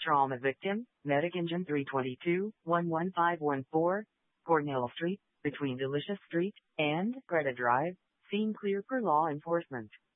Trauma victim, Medic Engine 322-11514, Cornell Street, between Delicious Street and Greta Drive. Scene clear per law enforcement.